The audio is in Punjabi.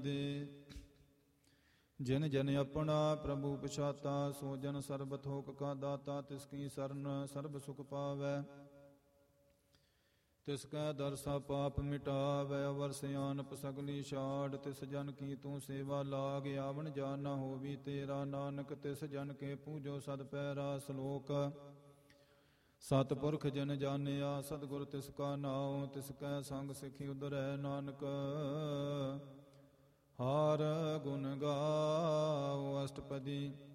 ਦੇ ਜਿਨ ਜਨ ਆਪਣਾ ਪ੍ਰਭੂ ਪਛਾਤਾ, ਸੋ ਜਨ ਸਰਬ ਥੋਕ ਕਾ ਦਾਤਾ। ਤਿਸ ਕੀ ਸਰਨ ਸਰਬ ਸੁਖ ਪਾਵੈ, ਤਿਸ ਕੈ ਦਰਸਾ ਪਾਪ ਮਿਟਾਵੈ। ਅਵਰ ਸਿਆਣਪ ਸਗਲੀ ਛਾੜ, ਤਿਸ ਜਨ ਕੀ ਤੂੰ ਸੇਵਾ ਲਾਗ। ਆਵਣ ਜਾਨ ਨਾ ਹੋਵੀ ਤੇਰਾ, ਨਾਨਕ ਤਿਸ ਜਨ ਕੇ ਪੂਜੋ ਸਦ ਪੈਰਾ। ਸ਼ਲੋਕ ਸਤਿਪੁਰਖ ਜਿਨ ਜਾਣਿਆ, ਸਤਿਗੁਰ ਤਿਸ ਕਾ ਨਾਉ। ਤਿਸ ਕੈ ਸੰਗ ਸਿਖੀ ਉਧਰੈ, ਨਾਨਕ ਹਰਿ ਗੁਣ ਗਾਓ। ਅਸ਼ਟਪਦੀ।